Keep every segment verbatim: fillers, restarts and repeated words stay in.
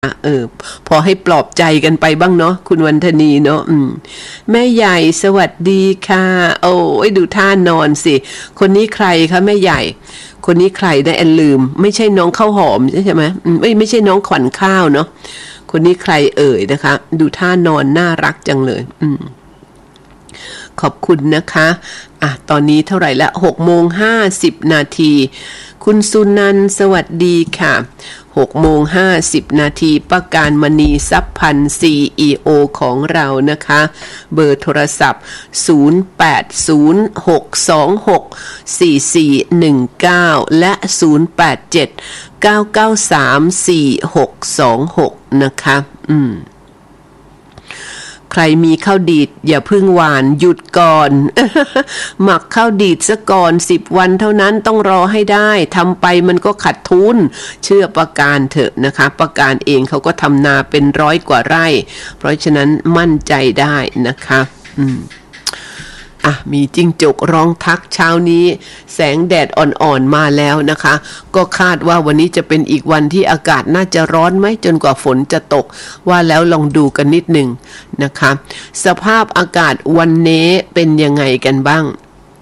เออพอให้ปลอบใจกันไปบ้างเนาะคุณวันธนีเนาะอืมแม่ใหญ่สวัสดีค่ะโอ้ยดูท่านอนสิคนนี้ใครคะแม่ใหญ่คนนี้ใครนะแอนลืมไม่ใช่น้องข้าวหอมใช่ไหมไม่ไม่ใช่น้องขวัญข้าวเนาะคนนี้ใครเอ่ยนะคะดูท่านอนน่ารักจังเลยอืมขอบคุณนะคะอ่ะตอนนี้เท่าไหร่ละหกโมงห้าสิบนาทีคุณสุนันท์สวัสดีค่ะหกโมงห้าสิบนาทีประการมณีทรัพย์พันธ์ ซี อี โอ ของเรานะคะเบอร์โทรศัพท์ศูนย์ แปด ศูนย์ หก สอง หก สี่ สี่ หนึ่ง เก้าและศูนย์ แปด เจ็ด เก้า เก้า สาม สี่ หก สอง หกนะคะอืมใครมีข้าวดีดอย่าพึ่งหวานหยุดก่อน หมักข้าวดีดซะก่อนสิบวันเท่านั้นต้องรอให้ได้ทำไปมันก็ขัดทุนเชื่อประการเถอะนะคะประการเองเขาก็ทำนาเป็นร้อยกว่าไร่เพราะฉะนั้นมั่นใจได้นะคะอืมอ่ะมีจิ้งจกร้องทักเช้านี้แสงแดดอ่อนๆมาแล้วนะคะก็คาดว่าวันนี้จะเป็นอีกวันที่อากาศน่าจะร้อนไหมจนกว่าฝนจะตกว่าแล้วลองดูกันนิดหนึ่งนะคะสภาพอากาศวันนี้เป็นยังไงกันบ้าง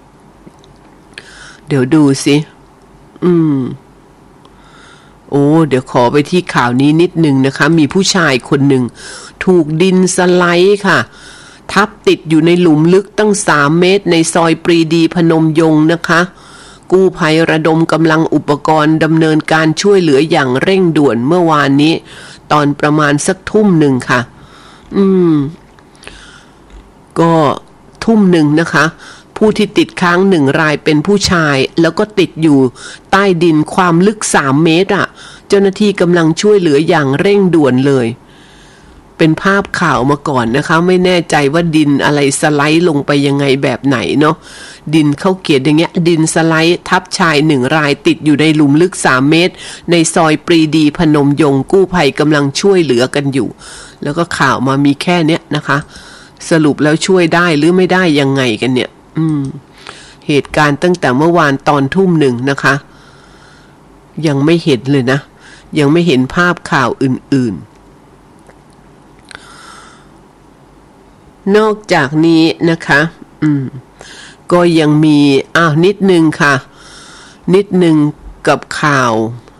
เดี๋ยวดูสิอืมโอ้เดี๋ยวขอไปที่ข่าวนี้นิดหนึ่งนะคะมีผู้ชายคนหนึ่งถูกดินสไลด์ค่ะทับติดอยู่ในหลุมลึกตั้งสามเมตรในซอยปรีดีพนมยงค์นะคะกู้ภัยระดมกำลังอุปกรณ์ดำเนินการช่วยเหลืออย่างเร่งด่วนเมื่อวานนี้ตอนประมาณสักทุ่มหนึ่งค่ะอืมก็ทุ่มหนึ่งนะคะผู้ที่ติดค้างหนึ่งรายเป็นผู้ชายแล้วก็ติดอยู่ใต้ดินความลึกสามเมตรอ่ะเจ้าหน้าที่กำลังช่วยเหลืออย่างเร่งด่วนเลยเป็นภาพข่าวมาก่อนนะคะไม่แน่ใจว่าดินอะไรสไลด์ลงไปยังไงแบบไหนเนาะดินเขาเขียนอย่างเงี้ยดินสไลด์ทับชายหนึ่งรายติดอยู่ในหลุมลึกสามเมตรในซอยปรีดีพนมยงค์กู้ภัยกำลังช่วยเหลือกันอยู่แล้วก็ข่าวมามีแค่เนี้ยนะคะสรุปแล้วช่วยได้หรือไม่ได้ยังไงกันเนี่ยอืมเหตุการณ์ตั้งแต่เมื่อวานตอนทุ่มหนึ่งนะคะยังไม่เห็นเลยนะยังไม่เห็นภาพข่าวอื่นๆนอกจากนี้นะคะอืมก็ยังมีอ้าวนิดนึงค่ะนิดนึงกับข่าว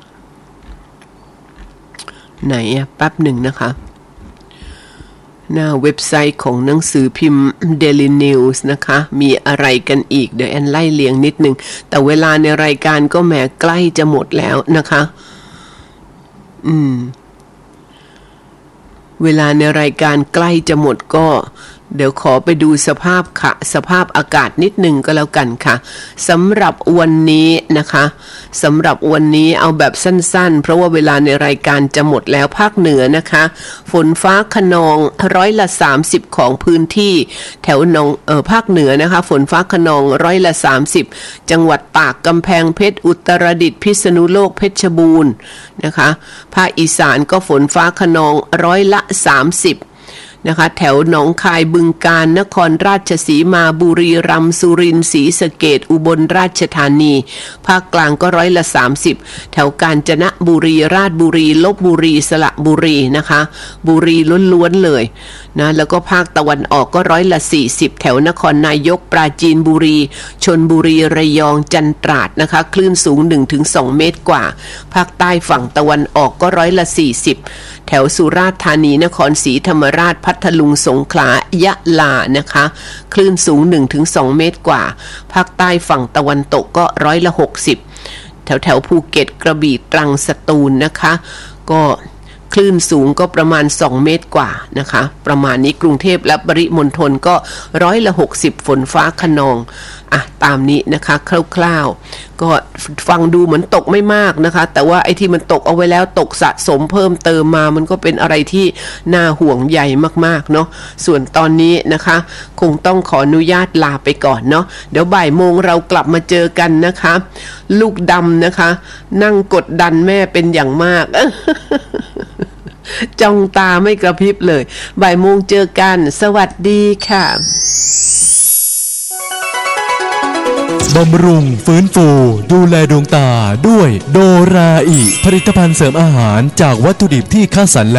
ไหนอะแป๊บหนึ่งนะคะหน้าเว็บไซต์ของหนังสือพิมพ์ Daily News นะคะมีอะไรกันอีกเดี๋ยวแอนไล่เลียงนิดนึงแต่เวลาในรายการก็แหมใกล้จะหมดแล้วนะคะอืมเวลาในรายการใกล้จะหมดก็เดี๋ยวขอไปดูสภาพค่ะสภาพอากาศนิดหนึ่งก็แล้วกันค่ะสำหรับวันนี้นะคะสำหรับวันนี้เอาแบบสั้นๆเพราะว่าเวลาในรายการจะหมดแล้วภาคเหนือนะคะฝนฟ้าคะนองร้อยละสามสิบของพื้นที่แถวหนองเอ่อภาคเหนือนะคะฝนฟ้าคะนองร้อยละสามสิบจังหวัดตากกำแพงเพชรอุตรดิตถ์พิษณุโลกเพชรบูรณ์นะคะภาคอีสานก็ฝนฟ้าคะนองร้อยละสามสิบนะคะแถวหนองคายบึงกาฬนครราชสีมาบุรีรัมย์สุรินทร์ศรีสะเกษอุบลราชธานีภาคกลางก็ร้อยละสามสิบแถวกาญจนบุรีราชบุรีลพบุรีสระบุรีนะคะบุรีล้วนๆเลยนะแล้วก็ภาคตะวันออกก็ร้อยละสี่สิบแถวนครนายกปราจีนบุรีชลบุรีระยองจันตราดนะคะคลื่นสูง หนึ่งถึงสอง เมตรกว่าภาคใต้ฝั่งตะวันออกก็ร้อยละสี่สิบแถวสุราษฎร์ธานีนครศรีธรรมราชพัทลุงสงขลายะลานะคะคลื่นสูง หนึ่งถึงสอง เมตรกว่าภาคใต้ฝั่งตะวันตกก็ร้อยละหกสิบแถวแถวภูเก็ตกระบี่ตรังสตูลนะคะก็คลื่นสูงก็ประมาณสองเมตรกว่านะคะประมาณนี้กรุงเทพและปริมณฑลก็ร้อยละหกสิบฝนฟ้าคะนองอ่ะตามนี้นะคะคร่าวๆก็ฟังดูเหมือนตกไม่มากนะคะแต่ว่าไอ้ที่มันตกเอาไว้แล้วตกสะสมเพิ่มเติมมามันก็เป็นอะไรที่น่าห่วงใยมากๆเนาะส่วนตอนนี้นะคะคงต้องขออนุญาตลาไปก่อนเนาะเดี๋ยวบ่ายโมงเรากลับมาเจอกันนะคะลูกดำนะคะนั่งกดดันแม่เป็นอย่างมาก จ้องตาไม่กระพริบเลยบ่ายโมงเจอกันสวัสดีค่ะบำรุงฟื้นฟูดูแลดวงตาด้วยโดราอิผลิตภัณฑ์เสริมอาหารจากวัตถุดิบที่คัดสรรแล้ว